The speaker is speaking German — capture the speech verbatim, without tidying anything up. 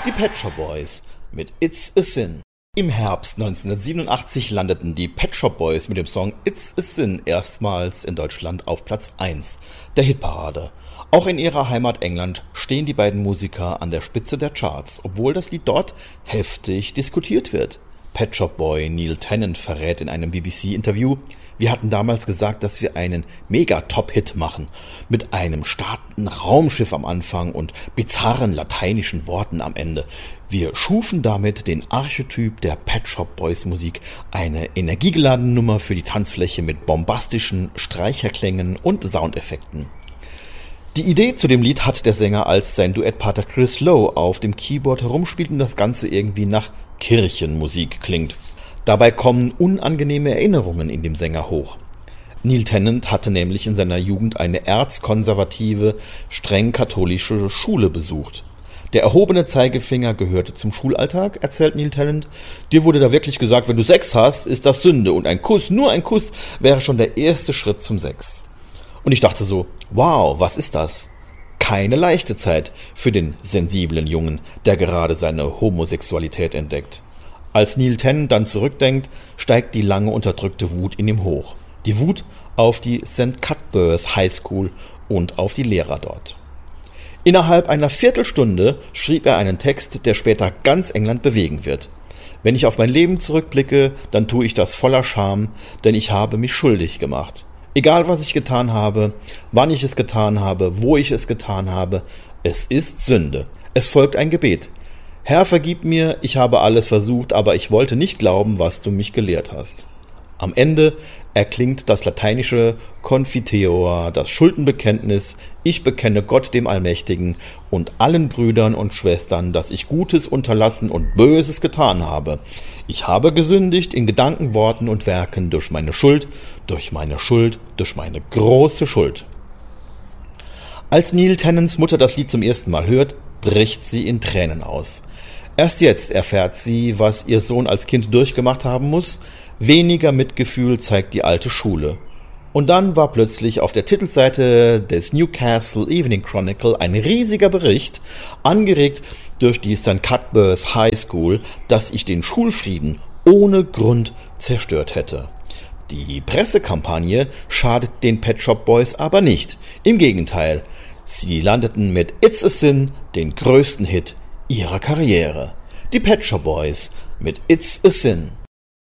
Die Pet Shop Boys mit It's a Sin. Im Herbst neunzehnhundertsiebenundachtzig landeten die Pet Shop Boys mit dem Song It's a Sin erstmals in Deutschland auf Platz eins der Hitparade. Auch in ihrer Heimat England stehen die beiden Musiker an der Spitze der Charts, obwohl das Lied dort heftig diskutiert wird. Pet Shop Boy Neil Tennant verrät in einem B B C-Interview: Wir hatten damals gesagt, dass wir einen Mega-Top-Hit machen, mit einem startenden Raumschiff am Anfang und bizarren lateinischen Worten am Ende. Wir schufen damit den Archetyp der Pet Shop Boys Musik, eine energiegeladene Nummer für die Tanzfläche mit bombastischen Streicherklängen und Soundeffekten. Die Idee zu dem Lied hat der Sänger, als sein Duettpartner Chris Lowe auf dem Keyboard herumspielt und das Ganze irgendwie nach Kirchenmusik klingt. Dabei kommen unangenehme Erinnerungen in dem Sänger hoch. Neil Tennant hatte nämlich in seiner Jugend eine erzkonservative, streng katholische Schule besucht. Der erhobene Zeigefinger gehörte zum Schulalltag, erzählt Neil Tennant. Dir wurde da wirklich gesagt, wenn du Sex hast, ist das Sünde und ein Kuss, nur ein Kuss, wäre schon der erste Schritt zum Sex. Und ich dachte so, wow, was ist das? Keine leichte Zeit für den sensiblen Jungen, der gerade seine Homosexualität entdeckt. Als Neil Tennant dann zurückdenkt, steigt die lange unterdrückte Wut in ihm hoch. Die Wut auf die Sankt Cuthbert's High School und auf die Lehrer dort. Innerhalb einer Viertelstunde schrieb er einen Text, der später ganz England bewegen wird. Wenn ich auf mein Leben zurückblicke, dann tue ich das voller Scham, denn ich habe mich schuldig gemacht. Egal, was ich getan habe, wann ich es getan habe, wo ich es getan habe, es ist Sünde. Es folgt ein Gebet. Herr, vergib mir, ich habe alles versucht, aber ich wollte nicht glauben, was du mich gelehrt hast. Am Ende erklingt das lateinische Confiteor, das Schuldenbekenntnis: Ich bekenne Gott dem Allmächtigen und allen Brüdern und Schwestern, dass ich Gutes unterlassen und Böses getan habe. Ich habe gesündigt in Gedanken, Worten und Werken durch meine Schuld, durch meine Schuld, durch meine große Schuld. Als Neil Tennants Mutter das Lied zum ersten Mal hört, bricht sie in Tränen aus. Erst jetzt erfährt sie, was ihr Sohn als Kind durchgemacht haben muss. Weniger Mitgefühl zeigt die alte Schule. Und dann war plötzlich auf der Titelseite des Newcastle Evening Chronicle ein riesiger Bericht, angeregt durch die Sankt Cuthbert's High School, dass ich den Schulfrieden ohne Grund zerstört hätte. Die Pressekampagne schadet den Pet Shop Boys aber nicht. Im Gegenteil, sie landeten mit It's a Sin den größten Hit ihrer Karriere. Die Pet Shop Boys mit It's a Sin.